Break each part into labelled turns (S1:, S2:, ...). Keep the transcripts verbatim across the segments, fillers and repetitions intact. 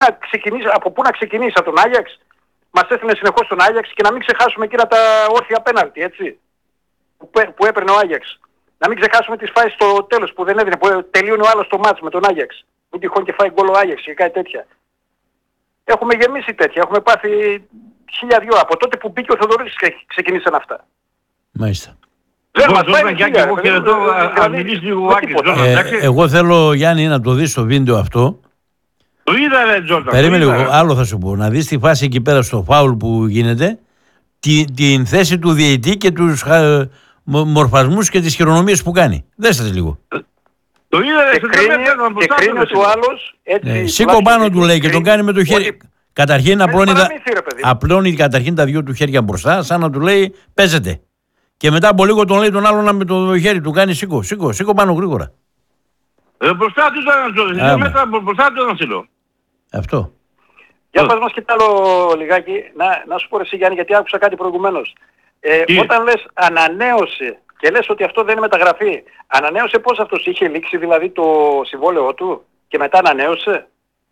S1: να ξεκινήσει, από πού να ξεκινήσει, από τον Άγιαξ. Μας έστειλε συνεχώς τον Άγιαξ και να μην ξεχάσουμε εκείνα τα όρθια πέναλτι, έτσι. Που, που έπαιρνε ο Άγιαξ. Να μην ξεχάσουμε τις φάσεις στο τέλος που δεν έδινε, που τελείωνε ο άλλος το μάτς με τον Άγιαξ. Μην τυχόν και φάει γκολ ο Άγιαξ και κάτι τέτοια. Έχουμε γεμίσει τέτοια, έχουμε πάθει χίλια δυο. Από τότε που μπήκε ο Θοδωρής ξεκινήσαν αυτά.
S2: Μάλιστα.
S1: Δεν μας πάει και εγώ χαιρετώ,
S3: αν μιλήσει λίγο ο Άκης.
S2: Εγώ θέλω, Γιάννη, να το δεις στο βίντεο αυτό.
S3: Το είδα ρε Τζόρταν.
S2: Περίμενε λίγο, άλλο θα σου πω. Να δεις τη φάση εκεί πέρα στο φάουλ που γίνεται, τη, την θέση του διαιτητή και τους χα, μορφασμούς και τις χειρονομίες που κάνει. Δέστε λίγο.
S3: Το είδα ρε,
S1: και κρίνει ότι ο άλλος έτσι...
S2: Σήκω πάνω του λέει και τον κάνει με το χέρι. Καταρχήν απλώνει, τα, απλώνει καταρχήν τα δυο του χέρια μπροστά, σαν να του λέει παίζεται. Και μετά από λίγο τον λέει τον άλλον με το χέρι του κάνει σήκω, σήκω, σήκω πάνω γρήγορα.
S3: Ε, μπροστά του ήταν δύο μέτρα μπροστά του ήταν ψηλό.
S2: Αυτό.
S1: Για πας μας και τ' άλλο λιγάκι, να, να σου πω εσύ Γιάννη, γιατί άκουσα κάτι προηγουμένως. Ε, όταν λες ανανέωσε και λες ότι αυτό δεν είναι μεταγραφή, ανανέωσε πώς αυτός είχε λήξει δηλαδή το συμβόλαιό του και μετά ανανέωσε.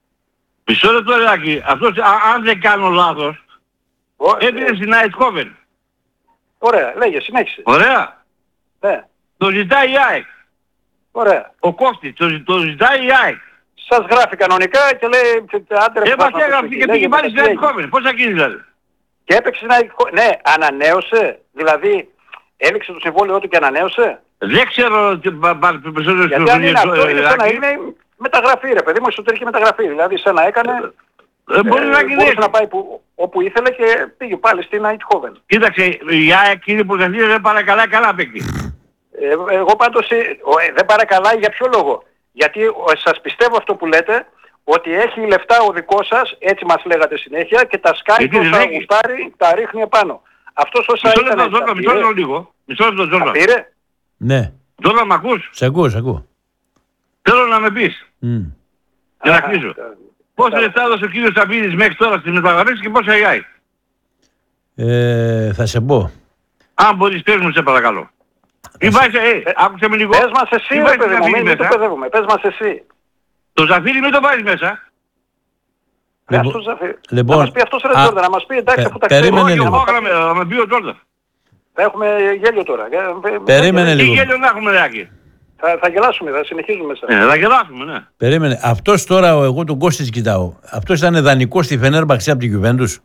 S3: Μισό λεπτό Ρεάκη, αυτός αν δεν κάνω λάθος, έπαιρνε στην Αιτχόβεν.
S1: Ωραία, λέγε, συνέχισε.
S3: Ωραία.
S1: Ναι.
S3: Το ζητάει η ΑΕΚ.
S1: Ωραία.
S3: Ο Κώστης, το, το ζητάει η ΑΕΚ.
S1: Σας γράφει κανονικά και λέει άντε
S3: ρε μας έγραψε και πήγε πάλι στην Αιτχόβεν. Πώς θα γίνει δηλαδή.
S1: Και έπαιξε στην Αιτχόβεν. Ναι, ανανέωσε. Δηλαδή έληξε το συμβόλαιό του και ανανέωσε.
S3: Δεν ξέρω τι περισσότερο
S1: γιατί αν είναι αυτό είναι σαν να είναι μεταγραφή ρε παιδί μου, εσωτερική μεταγραφή. Δηλαδή σαν να έκανε...
S3: Ε, μπορεί ε, να γίνει
S1: μπορούσε να πάει που, όπου ήθελε και πήγε πάλι στην Αιτχόβεν.
S3: Κοίταξε, η ΑΕΚ είναι πρωταθλήτρια δεν παρακαλάει καλά παίκτη.
S1: Ε, εγώ πάντως ε, δεν παρακαλάει για ποιο λόγο. Γιατί ε, σας πιστεύω αυτό που λέτε, ότι έχει λεφτά ο δικός σας, έτσι μας λέγατε συνέχεια, και τα σκάει του όσα γουστάρει, τα ρίχνει επάνω. Αυτός όσα
S3: ήταν... Μισό λεπτό, μισό λεπτό λίγο. Μισό λεπτό, Τζόρνταν.
S1: Πήρε.
S2: Ναι.
S3: Τζόρνταν, μ' ακούς?
S2: Σε ακούω, σε ακούω.
S3: Θέλω να με πεις.
S2: Mm.
S3: Και να κλείσω. Πόσα λεφτά έδωσε ο κύριος Σαββίδης μέχρι τώρα στις μεταγραφές και πόσα η ΑΕΚ.
S2: Ε, θα σε πω.
S3: Αν μπορείς πες μου σε παρακαλώ. Μην βάζεις, ε, άκουσε με λίγο.
S1: Πες μας εσύ ρε παιδί μου, μην το παιδεύουμε. Πες μας εσύ.
S3: Το Ζαφύρι μην το βάζεις μέσα.
S1: Λοιπόν, αυτό Ζαφύρι.
S2: Λοιπόν,
S1: να μας πει αυτός ρε Τζόρνταν, να μας πει εντάξει αφού τα ξέρει.
S2: Περίμενε λίγο.
S3: Να με πει ο Τζόρνταν.
S1: Θα έχουμε γέλιο τώρα.
S2: Περίμενε λίγο.
S3: Τι γέλιο να έχουμε Ρεάκη.
S1: Θα, θα γελάσουμε, θα συνεχίζουμε σαν.
S3: Ε, θα γελάσουμε, ναι.
S2: Περίμενε. Αυτός τώρα, εγώ τον Κώστης κοιτάω. Αυτός ήταν δανεικός στη Φενέρμπαξε από την Γιουβέντους.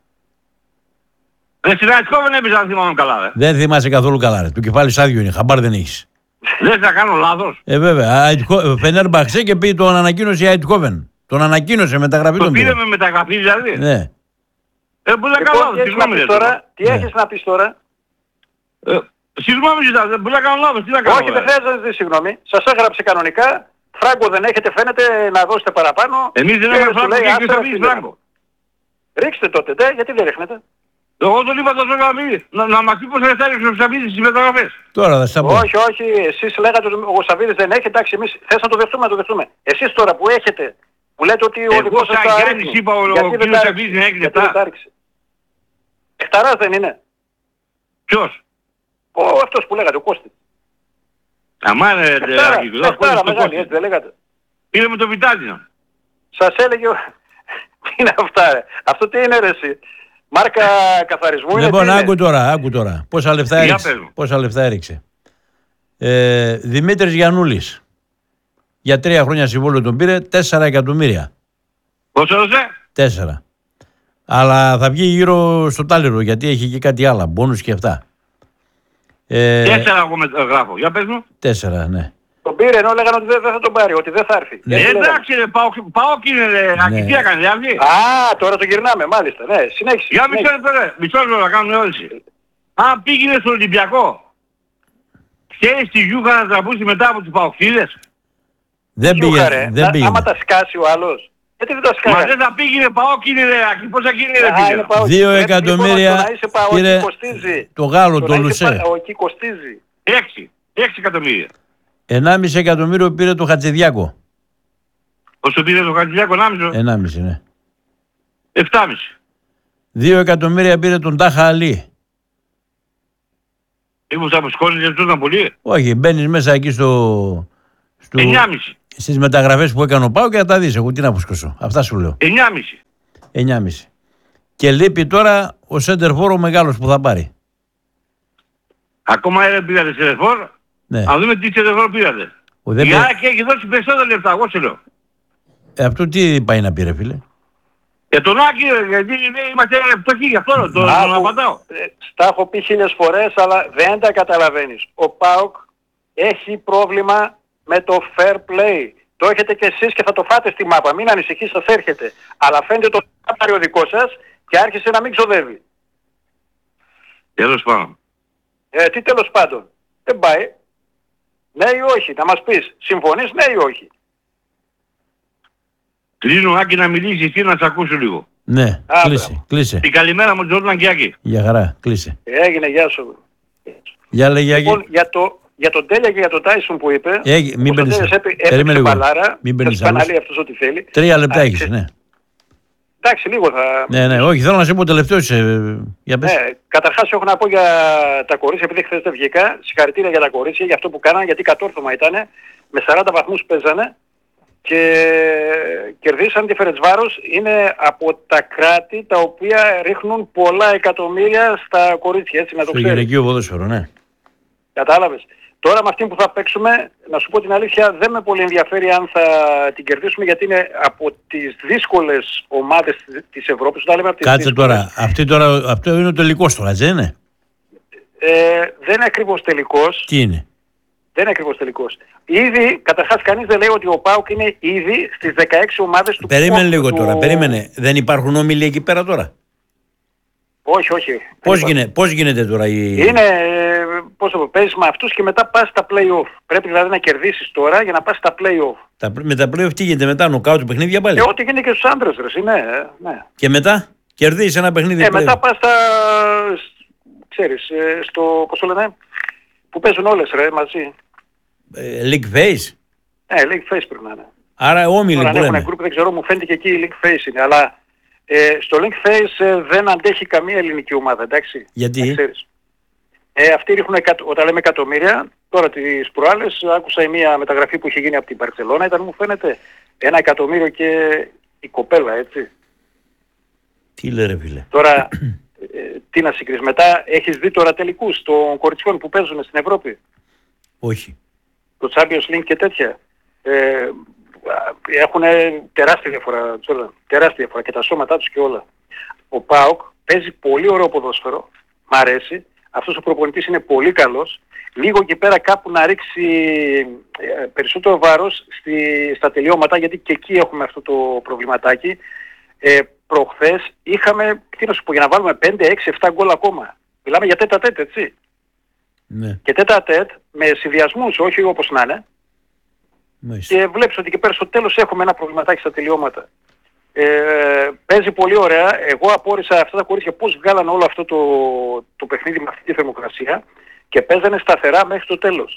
S3: Ρε στην Αιτχόβεν έπαιζε αν θυμάμαι καλά, ρε.
S2: Δεν θυμάσαι καθόλου καλά, ρε. Το κεφάλι σ' άδειο είναι. Χαμπάρ δεν έχεις.
S3: Δεν θα κάνω λάθος.
S2: Ε, βέβαια. Φενέρμπαξε και πει τον ανακοίνωσε η Αιτχόβεν. Τον ανακοίνωσε μεταγραφή
S3: τον
S2: τον
S3: πήρε. Το πήρε με μεταγραφή δηλαδή.
S2: Ναι.
S3: Ε, μπορεί να κάνω λάθος. Συγγνώμη
S1: τώρα. Τι έχεις να πεις τώρα.
S3: Συγγνώμη ζητάτε, μπορεί να κάνω λάθος, τι να κάνω.
S1: Όχι, δεν χρειάζεται να ζητήσεις συγγνώμη. Σας έγραψε κανονικά. Φράγκο δεν έχετε, φαίνεται να δώσετε παραπάνω.
S3: Εμείς δεν έχουμε φράγκο και εμείς θα πεις φράγκο.
S1: Ρίξτε τότε, τε, γιατί δεν ρίχνετε.
S3: Εγώ τον είπα τον Σαββίδη, να, να μας πει πώς θα ρίξει ο Σαββίδης στις μεταγραφές.
S2: Τώρα θα στα πω.
S1: Όχι, όχι, εσείς λέγατε ότι ο Σαββίδης δεν έχει, εντάξει, εμείς θες να το δεχτούμε, να το δεχτούμε. Εσείς τώρα που έχετε, που λέτε ότι ο δικός σας τα ρίχνει.
S3: Εγώ είπα ο κύριος Σαββίδης να έχει λεπτά.
S1: Εκταράς δεν είναι.
S3: Ποιος?
S1: Ο αυτός που λέγατε, ο Κώστης.
S3: Αμά ρε Ρεάκη,
S1: Εκτάρα μεγάλη, έτσι δεν λέγατε.
S3: Πήρε με το Βιτάλινο.
S1: Σας έλεγε, τι είναι αυτά ρε. Αυτό τι είναι ρε εσύ. Μάρκα καθαρισμού είναι.
S2: Λοιπόν, άκου τώρα, άκου τώρα. Πόσα λεφτά έριξε. Πόσα λεφτά έριξε. Ε, Δημήτρης Γιαννούλης. Για τρία χρόνια συμβόλαιο τον πήρε τέσσερα εκατομμύρια.
S3: Πόσο έδωσε?
S2: Τέσσερα. Αλλά θα βγει γύρω στο τάλιρο γιατί έχει και κάτι άλλο. Μπόνους και αυτά.
S3: Ε, τέσσερα εγώ με, γράφω. Για πες μου.
S2: Τέσσερα, ναι.
S1: Τον πήρε ενώ λέγανε ότι δεν, δεν θα τον πάρει, ότι δεν θα έρθει.
S3: Ναι. Ε, εντάξει ρε, πάω, πάω και είναι ρε, ναι. Τι έκανε, δηλαδή.
S1: Α, τώρα το γυρνάμε, μάλιστα, ναι, συνέχισε.
S3: Για μισό λεπτό ρε, μισό λεπτό να κάνουμε ερώτηση. Αν πήγαινε στον Ολυμπιακό, ξέρεις τη Γιούχα να τραβούσει μετά από τους Παοξίδες.
S2: Δεν πήγε, δεν πήγε.
S1: Άμα τα σκάσει ο άλλος, γιατί δεν τα σκάσει.
S3: Μα δεν θα πήγαινε πάω και είναι ρε, πώς θα γίνει ρε πήγαινε.
S2: Δύο εκατομμύρια πήρε το Γάλλο, το Λουσέ.
S1: Εκεί κοστίζει.
S3: Έξι, έξι εκατομμύρια.
S2: Ενάμιση εκατομμύριο πήρε το Χατζηδιάκο.
S3: Όσο πήρε το Χατζηδιάκο, ενάμιση.
S2: Ενάμιση, ναι.
S3: Εφτάμιση.
S2: Δύο εκατομμύρια πήρε τον Τάχα Αλή.
S3: Μήπως αποσκόνησε αυτό ήταν πολύ.
S2: Όχι, μπαίνεις μέσα εκεί στο... στο...
S3: Εννιάμιση.
S2: Στις μεταγραφές που έκανε ο ΠΑΟΚ και θα τα δεις. Εγώ τι να αποσκοσώ. Αυτά σου λέω.
S3: εννιά και μισό.
S2: εννιά και μισό. Και λείπει τώρα ο σέντερφορ ο μεγάλος που θα πάρει.
S3: Ακόμα δεν πήρατε σέντερφορ.
S2: Ναι.
S3: Αν δούμε τι σέντερφορ πήρατε.
S2: Δεν
S3: Η
S2: πήρε...
S3: ΑΕΚ έχει δώσει περισσότερα λεφτά, εγώ σου λέω.
S2: Ε, αυτό τι πάει να πει ρε φίλε.
S3: Και τον Άκη, γιατί είμαστε φτωχοί γι' αυτό, τον απαντάω.
S1: Στα έχω πει χίλιες φορές, αλλά δεν τα καταλαβαίνεις. Ο ΠΑΟΚ έχει πρόβλημα με το fair play. Το έχετε κι εσείς και θα το φάτε στη μάπα. Μην ανησυχείς, σας έρχεται. Αλλά φαίνεται το περιοδικό σας και άρχισε να μην ξοδεύει.
S3: Τέλος πάντων.
S1: Ε, τι τέλος πάντων. Δεν πάει. Ναι ή όχι. Να μας πεις. Συμφωνείς ναι ή όχι.
S3: Κλείνω Άκη να μιλήσει εσύ να σε ακούσω λίγο.
S2: Ναι,
S1: Α,
S2: κλείσε, κλείσε.
S3: Την καλημέρα μου Τζόρνταν και Άκη.
S2: Για χαρά, κλείσε.
S1: Έγινε, γεια σου.
S2: Για λέγε Άκη.
S1: Λοιπόν, για, το, για τον Τέλια και για τον Τάισον που είπε,
S2: Έγι, μην παίρνεις.
S1: Έπαιξε μπαλάρα,
S2: μην
S1: θα
S2: παίρνεις
S1: σου καναλεί αυτός ό,τι θέλει.
S2: Τρία λεπτά έχεις, ναι.
S1: Εντάξει, λίγο θα...
S2: Ναι, ναι, όχι, θέλω να σε πω τελευταίος, ε, για πες.
S1: Ναι, καταρχάς έχω να πω για τα κορίτσια, επειδή χθες δεν βγήκα, συγχαρητήρια για τα κορίτσια, για αυτό που κάνανε, γιατί κατόρθωμα ήταν, με σαράντα βαθμούς παίζανε και κερδίσαν τη Φερετσβάρος. Είναι από τα κράτη τα οποία ρίχνουν πολλά εκατομμύρια στα κορίτσια, έτσι να το
S2: Στο
S1: ξέρεις.
S2: γυναικείο ποδόσφαιρο, ναι.
S1: Κατάλαβες. Τώρα με αυτή που θα παίξουμε, να σου πω την αλήθεια, δεν με πολύ ενδιαφέρει αν θα την κερδίσουμε, γιατί είναι από τις δύσκολες ομάδες της Ευρώπης. Όταν λέμε από τις
S2: Κάτσε
S1: δύσκολες,
S2: τώρα, αυτή τώρα, αυτό είναι ο τελικός τώρα, δεν είναι.
S1: Ε, δεν είναι ακριβώς τελικός.
S2: Τι είναι.
S1: Δεν είναι ακριβώς τελικός. Ήδη, καταρχάς κανείς δεν λέει ότι ο ΠΑΟΚ είναι ήδη στις δεκαέξι ομάδες του...
S2: Περίμενε λίγο
S1: του...
S2: τώρα, περίμενε. Δεν υπάρχουν όμιλοι εκεί πέρα τώρα.
S1: Όχι, όχι.
S2: Πώς, γίνε, πώς γίνεται τώρα η...
S1: Είναι, ε, πώς το πω, παίζεις με αυτούς και μετά πας στα play-off. Πρέπει δηλαδή να κερδίσεις τώρα για να πας στα play-off.
S2: Τα, με τα play-off τι γίνεται μετά, νοκάουτ παιχνίδια πάλι.
S1: Ε, ό,τι γίνεται και στους άντρες, ρε, ναι, ε, ναι.
S2: Και μετά κερδίσεις ένα παιχνίδι.
S1: Ε,
S2: play-off.
S1: μετά πας στα, ξέρεις, ε, στο, πώς το λένε, που παίζουν όλες, ρε, μαζί.
S2: Ε, League Phase.
S1: Ε, League Phase πρέπει να είναι.
S2: Άρα όμιλοι
S1: Τώρα
S2: που
S1: αν έχουν
S2: λέμε.
S1: group, δεν ξέρω, μου φαίνεται και εκεί η League Phase είναι, αλλά ε, στο League Phase ε, δεν αντέχει καμία ελληνική ομάδα, εντάξει.
S2: Γιατί?
S1: Ε, αυτοί ρίχνουν, εκατο... όταν λέμε εκατομμύρια, τώρα τις προάλλες άκουσα μια μεταγραφή που είχε γίνει από την Μπαρτσελώνα, ήταν μου φαίνεται ένα εκατομμύριο και η κοπέλα, έτσι.
S2: Τι λέει ρε φίλε.
S1: Τώρα, ε, τι να συγκρίσεις. Μετά έχεις δει τώρα τελικούς των κοριτσιών που παίζουν στην Ευρώπη.
S2: Όχι.
S1: Το Champions League και τέτοια. Ε, έχουν τεράστια διαφορά, τεράστια διαφορά και τα σώματά τους και όλα. Ο ΠΑΟΚ παίζει πολύ ωραίο ποδόσφαιρο, μ' αρέσει. Αυτός ο προπονητής είναι πολύ καλός. Λίγο εκεί πέρα κάπου να ρίξει ε, περισσότερο βάρος στη, στα τελειώματα, γιατί και εκεί έχουμε αυτό το προβληματάκι. Ε, προχθές είχαμε, τι να σου πω, για να βάλουμε πέντε, έξι, επτά γκολ ακόμα. Μιλάμε για τέτα τέτ, έτσι.
S2: Ναι.
S1: Και τέτα τέτ με συνδυασμούς, όχι όπως να είναι.
S2: Μάλιστα.
S1: Και βλέπεις ότι και πέρα στο τέλος έχουμε ένα προβληματάκι στα τελειώματα. Ε, παίζει πολύ ωραία. Εγώ απόρρισα αυτά τα κορίτσια πώς βγάλαν όλο αυτό το, το παιχνίδι με αυτή τη θερμοκρασία και παίζανε σταθερά μέχρι το τέλος.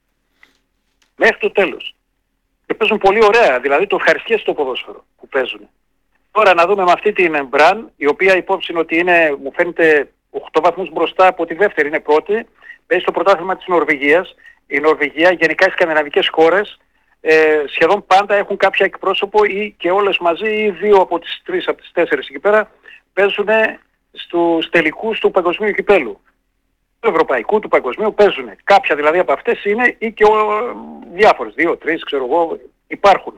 S1: Μέχρι το τέλος. Και παίζουν πολύ ωραία. Δηλαδή το ευχαριστιέσαι το ποδόσφαιρο που παίζουν. Τώρα να δούμε με αυτή την Μπραν, η οποία υπόψη είναι ότι είναι, μου φαίνεται οκτώ βαθμούς μπροστά από τη δεύτερη, είναι πρώτη. Παίζει στο πρωτάθλημα της Νορβηγίας. Η Νορβηγία, γενικά οι σκανδιναβικές χώρες, Ε, σχεδόν πάντα έχουν κάποια εκπρόσωπο ή και όλες μαζί ή δύο από τις τρεις, από τις τέσσερις εκεί πέρα παίζουν στους τελικούς του παγκοσμίου κυπέλου. Του ευρωπαϊκού, του παγκοσμίου παίζουν. Κάποια δηλαδή από αυτές είναι ή και ο, διάφορες, δύο, τρεις, ξέρω εγώ, υπάρχουν.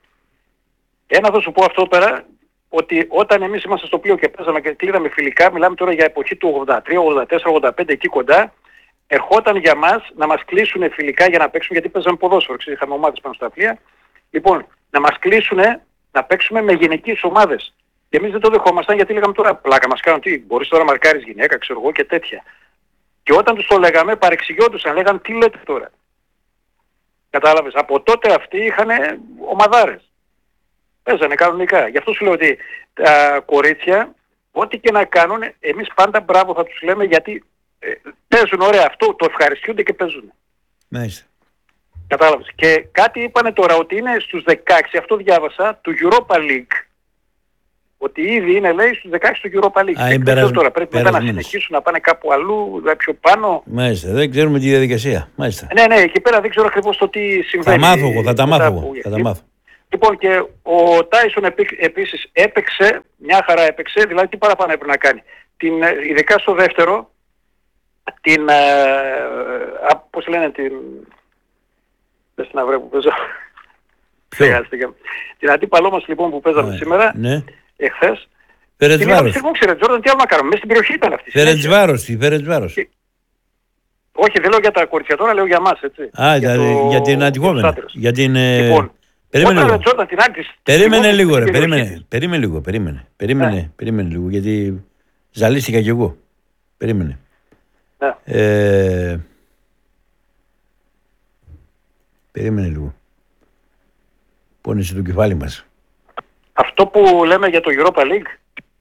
S1: Ένα θα σου πω αυτό πέρα, ότι όταν εμείς ήμασταν στο πλοίο και παίζαμε και κλείναμε φιλικά, μιλάμε τώρα για εποχή του ογδόντα τρία, ογδόντα τέσσερα, ογδόντα πέντε εκεί κοντά, ερχόταν για μας να μας κλείσουν φιλικά για να παίξουμε, γιατί παίζαμε ποδόσφαιρο, ξέρεις, είχαμε ομάδες πάνω στα πλοία. Λοιπόν, να μας κλείσουν να παίξουμε με γυναικείες ομάδες. Και εμείς δεν το δεχόμασταν, γιατί λέγαμε τώρα πλάκα μας κάνουν, τι, μπορείς τώρα να μαρκάρεις γυναίκα, ξέρω εγώ και τέτοια. Και όταν τους το λέγαμε παρεξηγιόντουσαν, λέγαν τι λέτε τώρα. Κατάλαβες, από τότε αυτοί είχαν ομαδάρες. Παίζανε κανονικά. Γι' αυτό σου λέω ότι τα κορίτσια, ό,τι και να κάνουν, εμείς πάντα μπράβο θα τους λέμε, γιατί ε, παίζουν ωραία αυτό, το ευχαριστούνται και παίζουν.
S2: Μάλιστα.
S1: Κατάλαβες. Και κάτι είπανε τώρα ότι είναι στους δεκαέξι, αυτό διάβασα, του Europa League, ότι ήδη είναι, λέει, στους δεκαέξι του Europa League.
S2: Α,
S1: δεν ξέρω τώρα, πρέπει μετά να συνεχίσουν να πάνε κάπου αλλού, δηλαδή πιο πάνω.
S2: Μάλιστα, δεν ξέρουμε τη διαδικασία. Μάλιστα.
S1: Ναι, ναι, εκεί πέρα δεν ξέρω ακριβώς το τι συμβαίνει.
S2: Θα μάθω εγώ, θα τα μάθω εγώ. Θα τα μάθω.
S1: Λοιπόν, και ο Τάισον επίσης έπαιξε, μια χαρά έπαιξε, δηλαδή τι παραπάνω έπρεπε να κάνει. Την, ειδικά στο δεύτερο, την, ε, πώς λένε, την, δεν στην αυρέ που παίζω. Την αντίπαλό μας λοιπόν που παίζαμε σήμερα,
S2: ναι.
S1: εχθές,
S2: Φερεντσβάρος.
S1: Την είπαμε ξέρετε, Τζόρνταν, τι άλλο να κάνουμε, μέσα στην περιοχή ήταν αυτή.
S2: Φερεντσβάρος, η Φερεντσβάρος.
S1: Όχι, δεν λέω για τα κορίτσια τώρα, λέω για μας, έτσι.
S2: Α, για, το... για την αντιχόμενη. Για την... Λοιπόν, περίμενε λίγο.
S1: Τζόρνταν, την άκρη,
S2: περίμενε λίγο ρε, περίμενε, περίμενε λίγο, περίμενε, περίμενε, ναι. περίμενε λίγο, γιατί ζαλίστηκα κι εγώ. Περίμενε.
S1: Ναι.
S2: Ε... Περίμενε λίγο. Πόνισε το κεφάλι μας.
S1: Αυτό που λέμε για το Europa League.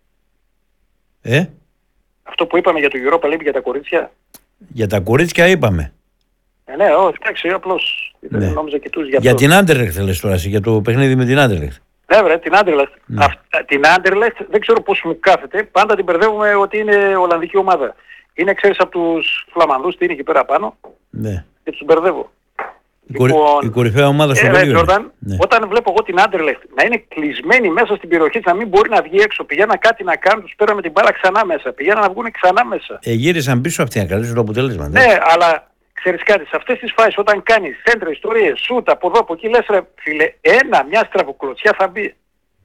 S2: Ε?
S1: Αυτό που είπαμε για το Europa League για τα κορίτσια.
S2: Για τα κορίτσια είπαμε.
S1: Ε, ναι, όχι, εντάξει, απλώς
S2: ναι.
S1: νόμιζα και τους για
S2: Για την Άντερλεχτ θέλεις τώρα, για το παιχνίδι με την Άντερλεχτ.
S1: Ναι, βρε, την Άντερλεχτ. Ναι. Την Άντερλεχτ δεν ξέρω πώς μου κάθεται. Πάντα την μπερδεύουμε ότι είναι Ολλανδική ομάδα. Είναι, ξέρεις, από τους Φλαμανδούς, τι είναι εκεί πέρα πάνω.
S2: Ναι.
S1: Και τους μπερδεύω.
S2: Η, λοιπόν, η κορυφαία ομάδα στο
S1: ε, Τζόρνταν, ναι. Όταν βλέπω εγώ την Άντερλεχτ να είναι κλεισμένη μέσα στην περιοχή, να μην μπορεί να βγει έξω, πηγαίναν κάτι να κάνουν, τους πέραμε την μπάλα ξανά μέσα, πηγαίναν να βγουν ξανά μέσα.
S2: Ε, γύρισαν πίσω αυτοί να κρατήσουν το αποτέλεσμα.
S1: Ναι, ναι, αλλά ξέρεις κάτι, σε αυτές τις φάσεις όταν κάνεις σέντρα, ιστορίες, σούτ, από εδώ, από εκεί, λες ρε φίλε, ένα, μια στραβοκλωτσιά θα μπει.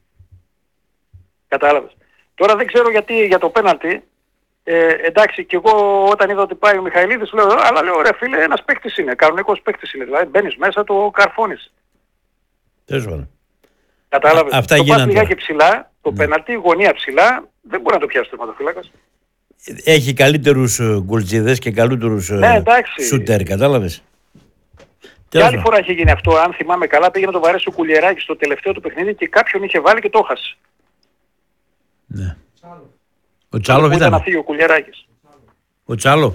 S1: Κατάλαβες. Τώρα δεν ξέρω γιατί για το πέναλτι. Ε, εντάξει, και εγώ όταν είδα ότι πάει ο Μιχαηλίδης λέω, αλλά λέω ρε φίλε, ένας παίκτης είναι, κανονικός παίκτης είναι, δηλαδή μπαίνεις μέσα, το καρφώνεις.
S2: Τέλος πάντων.
S1: Κατάλαβες.
S2: Αυτά
S1: το
S2: γίνανε.
S1: Το πας λιγάκι ψηλά, το ναι. πέναλτι, γωνία ψηλά, δεν μπορεί να το πιάσει το τερματοφύλακας.
S2: Έχει καλύτερους γκολτζίδες και καλύτερους
S1: ναι,
S2: σούτερ, κατάλαβες.
S1: Και άλλη φορά είχε γίνει αυτό, αν θυμάμαι καλά, πήγε να το βαρέσει ο Κουλιεράκης στο τελευταίο του παιχνίδι και κάποιον είχε βάλει και το έχασε.
S2: Ναι. Ο Τσάλοφ
S1: ήταν. Να φύγει ο Κουλιεράκης.
S2: Ο Τσάλοφ.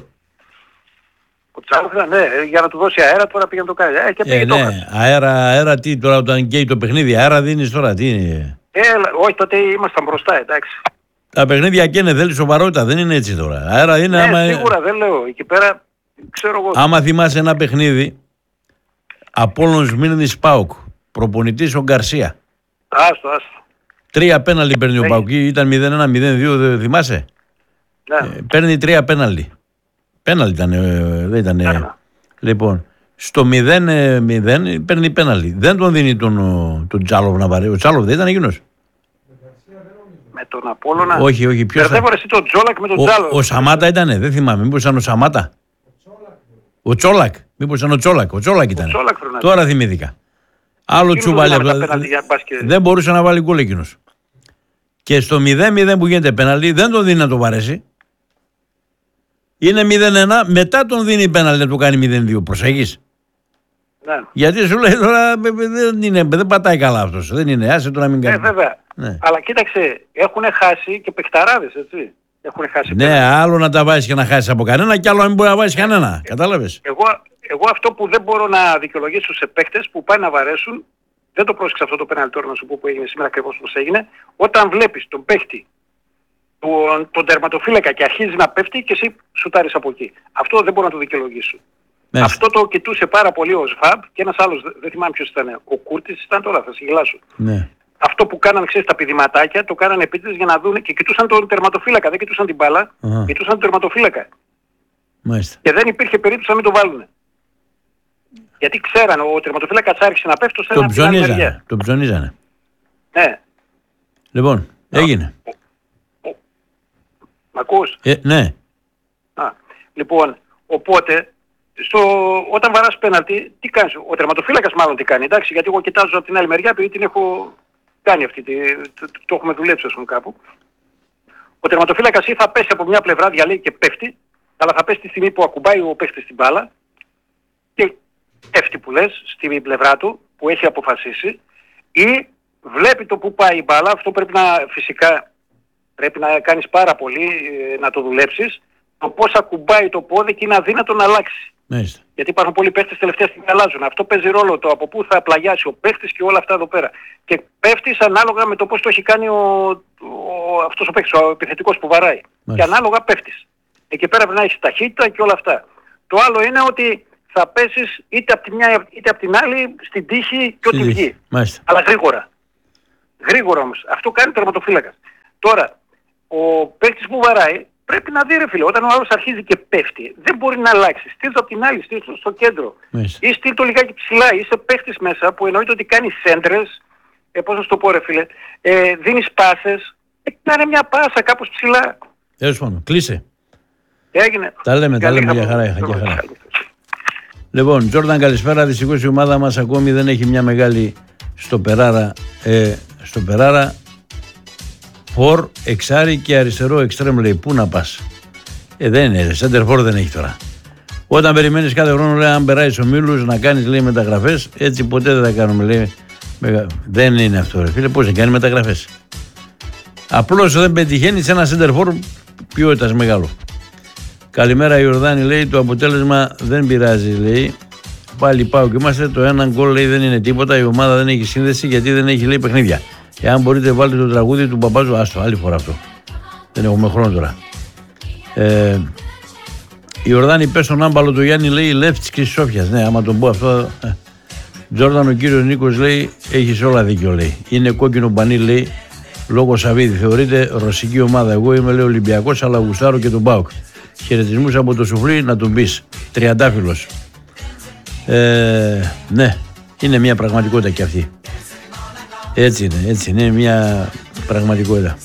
S1: Ο Τσάλοφ ήταν, ναι, για να του δώσει αέρα τώρα πήγε να το κάνει. Ε, και πήγε
S2: ε,
S1: το
S2: ναι, αέρα, αέρα τι τώρα όταν καίει το παιχνίδι, αέρα δίνεις τώρα, τι είναι.
S1: Ε, όχι, τότε ήμασταν μπροστά, εντάξει.
S2: Τα παιχνίδια καίνε, θέλει σοβαρότητα, δεν είναι έτσι τώρα. Αέρα είναι
S1: ναι,
S2: άμα...
S1: σίγουρα δεν λέω, εκεί πέρα ξέρω εγώ.
S2: Άμα θυμάσαι ένα παιχνίδι, Απόλλων Σμύρνης ΠΑΟΚ, προπονητής ο Γκαρσία.
S1: Άστο, άστο.
S2: Τρία πέναλτι παίρνει ο ΠΑΟΚ, ήταν μηδέν ένα μηδέν δύο, δεν θυμάσαι.
S1: Ναι.
S2: Ε, παίρνει τρία πέναλτι. Πέναλτι ήταν, ε, δεν ήταν. Ε. Λοιπόν, στο μηδέν μηδέν παίρνει πέναλτι. Δεν τον δίνει τον, τον Τσάλοβ να πάρει. Ο Τσάλοβ δεν ήταν εκείνος.
S1: Με τον Απόλλωνα.
S2: Όχι, όχι. Ποιος
S1: ήταν. Εσύ τον Τζόλακ με τον
S2: ο,
S1: Τσάλοβ.
S2: Ο Σαμάτα ήτανε, δεν θυμάμαι. Μήπως ήταν ο Σαμάτα. Ο Τσόλακ. Μήπως ήταν ο Τσόλακ. Ο Τσόλακ ήταν. Τώρα θυμήθηκα. Άλλο τσουβάλι. Δεν μπορούσε να βάλει γκολ εκείνος. Και στο μηδέν μηδέν που γίνεται πέναλτι δεν τον δίνει να το βαρέσει. Είναι μηδέν ένα, μετά τον δίνει πέναλτι να του κάνει μηδέν δύο. Προσέχεις.
S1: Ναι.
S2: Γιατί σου λέει τώρα δεν, είναι, δεν πατάει καλά αυτός. Δεν είναι, άσε το να μην κάνει.
S1: Ναι, βέβαια. Ναι. Αλλά κοίταξε, έχουν χάσει και παιχταράδες, έτσι. Έχουν χάσει.
S2: Ναι, πέναλτι. Άλλο να τα βάζεις και να χάσεις από κανένα και άλλο να μην μπορεί να βάζεις κανένα. Ε, Κατάλαβες.
S1: Εγώ, εγώ αυτό που δεν μπορώ να δικαιολογήσω σε παίχτες που πάνε να βαρέσουν. Δεν το πρόσεξα αυτό το πέναλτι τώρα να σου πω που έγινε σήμερα ακριβώς όπως έγινε. Όταν βλέπεις τον παίχτη, τον, τον τερματοφύλακα και αρχίζει να πέφτει και εσύ σουτάρεις από εκεί. Αυτό δεν μπορώ να το δικαιολογήσω. Μέσα. Αυτό το κοιτούσε πάρα πολύ ο Σβάμπ και ένας άλλος, δεν θυμάμαι ποιος ήταν, ο Κούρτης ήταν τώρα, θα συγγελάσω.
S2: Ναι.
S1: Αυτό που κάνανε, ξέρεις, τα πηδηματάκια, το κάνανε επίτηδες για να δουν και κοιτούσαν τον τερματοφύλακα, δεν κοιτούσαν την μπάλα, uh-huh. κοιτούσαν τον τερματοφύλακα.
S2: Μάλιστα.
S1: Και δεν υπήρχε περίπτωση να μην το βάλουν. Γιατί ξέρανε, ο τερματοφύλακας άρχισε να πέφτει σε ένα άλλη μεριά.
S2: Τον ψωνίζανε.
S1: Ναι.
S2: Λοιπόν, έγινε.
S1: Ο, ο, μ' ακούς?
S2: Ε, ναι.
S1: Α, λοιπόν, οπότε, στο, όταν βαράς πέναλτι, τι κάνεις? Ο τερματοφύλακας μάλλον τι κάνει, εντάξει, γιατί εγώ κοιτάζω από την άλλη μεριά, επειδή την έχω κάνει αυτή, τη, το, το, το έχουμε δουλέψει ας πούμε κάπου. Ο τερματοφύλακας ή θα πέσει από μια πλευρά, διαλύει και πέφτει, αλλά θα πέσει τη στιγμή που ακουμπάει ο παίχτης την μπάλα και πέφτει που λες, στη πλευρά του, που έχει αποφασίσει, ή βλέπει το που πάει η μπάλα, αυτό πρέπει να φυσικά πρέπει να κάνεις πάρα πολύ, να το δουλέψεις, το πώς ακουμπάει το πόδι και είναι αδύνατο να αλλάξει.
S2: Μάλιστα.
S1: Γιατί υπάρχουν πολλοί παίχτες τελευταία στιγμή αλλάζουν. Αυτό παίζει ρόλο το από πού θα πλαγιάσει ο παίχτης και όλα αυτά εδώ πέρα. Και πέφτεις ανάλογα με το πώς το έχει κάνει ο, αυτός ο παίκτης, ο επιθετικός που βαράει. Μάλιστα. Και ανάλογα πέφτεις. Εκεί πέρα πρέπει να έχεις ταχύτητα και όλα αυτά. Το άλλο είναι ότι θα πέσεις είτε από τη μια είτε από την άλλη στην τύχη και ό,τι βγει. Αλλά γρήγορα. Γρήγορα όμως. Αυτό κάνει τερματοφύλακας. Τώρα, ο παίκτης που βαράει πρέπει να δει ρε φίλε, όταν ο άλλος αρχίζει και πέφτει, δεν μπορεί να αλλάξει. Στείλ το από την άλλη, στείλ το στο κέντρο. Μάλιστα. Ή στείλ το λιγάκι ψηλά. Είσαι παίκτης μέσα που εννοείται ότι κάνει σέντρες, ε, πώς να σου το πω ρε φίλε, ε, δίνεις πάσες, ε, κάνε μια πάσα κάπως ψηλά.
S2: Τέλος πάντων, κλείσε.
S1: Έγινε.
S2: Τα λέμε, τα λέμε για χαρά, για χαρά. Λοιπόν, Τζόρνταν, καλησπέρα. Δυστυχώς η ομάδα μας ακόμη δεν έχει μια μεγάλη στο Περάρα. Ε, στο Περάρα. Φορ, εξάρι και αριστερό εξτρέμ, λέει. Πού να πας? Ε, δεν είναι, σέντερ φορ δεν έχει τώρα. Όταν περιμένεις κάθε χρόνο, λέει, αν περάσει ο Μίλους να κάνεις, λέει, μεταγραφές, έτσι ποτέ δεν θα κάνουμε, λέει. Μεγα... Δεν είναι αυτό, ρε φίλε, πώς να κάνει μεταγραφές. Απλώς δεν πετυχαίνει σε ένα σέντερ φορ ποιότητας μεγάλο. Καλημέρα Ιορδάνη, λέει, το αποτέλεσμα δεν πειράζει, λέει. Πάλι πάω και είμαστε, το ένα γκολ, λέει, δεν είναι τίποτα, η ομάδα δεν έχει σύνδεση γιατί δεν έχει, λέει, παιχνίδια. Εάν μπορείτε βάλτε το τραγούδι του Παπάζου, άστο, άλλη φορά αυτό. Δεν έχουμε χρόνο τώρα. Ε, η Ορδάνη πες στον άμπαλο του Γιάννη, λέει, Λεύτης και Σόφιας. Ναι, άμα τον πω αυτό. Ε. Τζόρνταν, ο κύριος Νίκος, λέει, έχεις όλα δίκιο, λέει. Είναι κόκκινο μπανί, λέει, λόγω Σαββίδη. Θεωρείται ρωσική ομάδα. Εγώ είμαι, λέει, Ολυμπιακός, αλλά γουστάρω και τον ΠΑΟΚ. Χαιρετισμούς από το σουφλί να τον πεις. Τριαντάφυλλος. Ε, ναι, είναι μια πραγματικότητα και αυτή. Έτσι είναι, έτσι είναι μια πραγματικότητα.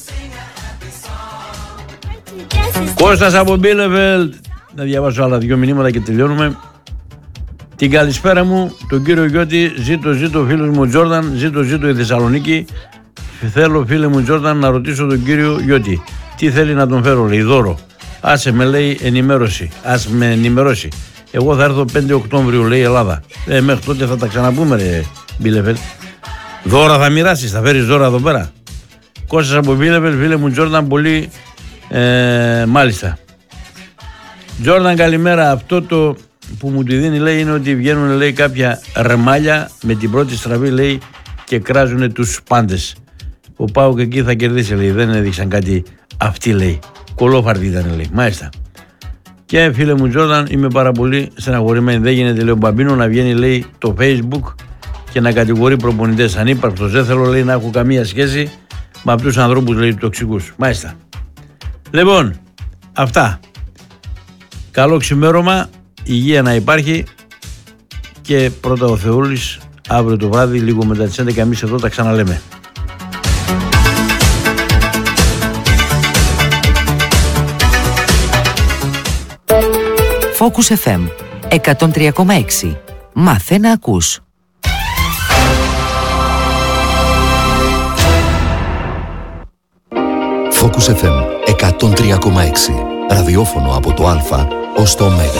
S2: Κώστας από Μπίλεβελ. Να διαβάσω άλλα δύο μηνύματα και τελειώνουμε. Την καλησπέρα μου, τον κύριο Γιώτη. Ζήτω, ζήτω φίλος μου Τζόρνταν. Ζήτω, ζήτω η Θεσσαλονίκη. Θέλω, φίλε μου Τζόρνταν, να ρωτήσω τον κύριο Γιώτη. Τι θέλει να τον φέρω, λέει, δώρο. Άσε με, λέει, ενημέρωση. Ας με ενημερώσει. Εγώ θα έρθω πέντε Οκτώβριου, λέει, Ελλάδα. Ε, μέχρι τότε θα τα ξαναπούμε, ρε Μπίλεβελ. Δώρα θα μοιράσεις, θα φέρεις δώρα εδώ πέρα. Κώστας από Μπίλεβελ, φίλε μου Τζόρνταν, πολύ ε, μάλιστα. Τζόρνταν, καλημέρα. Αυτό το που μου τη δίνει, λέει, είναι ότι βγαίνουν, λέει, κάποια ρεμάλια με την πρώτη στραβή, λέει, και κράζουν τους πάντες. Ο ΠΑΟΚ εκεί θα κερδίσει, λέει. Δεν έδειξαν κάτι αυτοί, λέει. Κολόφαρτη ήταν, λέει. Μάλιστα. Και φίλε μου Τζόρνταν, είμαι πάρα πολύ στεναχωρημένη. Δεν γίνεται, λέει, ο Μπαμπίνο να βγαίνει, λέει, το Facebook και να κατηγορεί προπονητές ανύπαρκτος. Δεν θέλω, λέει, να έχω καμία σχέση με αυτούς τους ανθρώπους, λέει, τοξικούς. Μάλιστα. Λοιπόν, αυτά. Καλό ξημέρωμα, υγεία να υπάρχει και πρώτα ο Θεούλης αύριο το βράδυ, λίγο μετά τις έντεκα, εμείς εδώ τα ξαναλέμε.
S4: Focus εφ εμ εκατόν τρία κόμμα έξι. Μάθε να ακούς.
S5: Focus εφ εμ εκατόν τρία κόμμα έξι. Ραδιόφωνο από το Α ως το Ω.